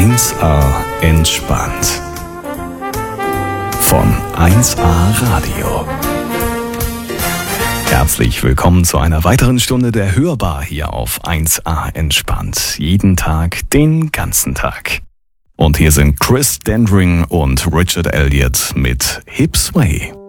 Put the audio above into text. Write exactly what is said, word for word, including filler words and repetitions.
eins a entspannt. Von eins a Radio. Herzlich willkommen zu einer weiteren Stunde der Hörbar hier auf eins a entspannt. Jeden Tag, den ganzen Tag. Und hier sind Chris Dendring und Richard Elliott mit Hip Sway.